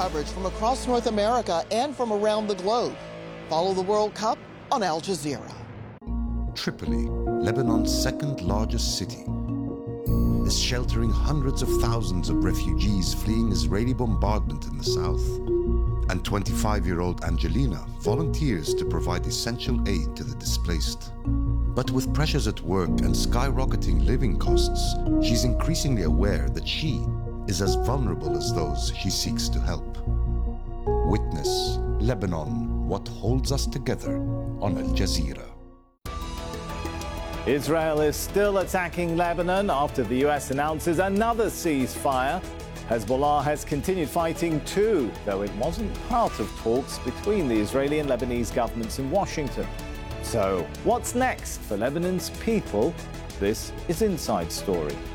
coverage from across North America and from around the globe. Follow the World Cup on Al Jazeera. Tripoli, Lebanon's second largest city, is sheltering hundreds of thousands of refugees fleeing Israeli bombardment in the south. And 25-year-old Angelina volunteers to provide essential aid to the displaced. But with pressures at work and skyrocketing living costs, she's increasingly aware that she is as vulnerable as those she seeks to help. Witness Lebanon, What Holds Us Together on Al Jazeera. Israel is still attacking Lebanon after the US announces another ceasefire. Hezbollah has continued fighting too, though it wasn't part of talks between the Israeli and Lebanese governments in Washington. So, what's next for Lebanon's people? This is Inside Story.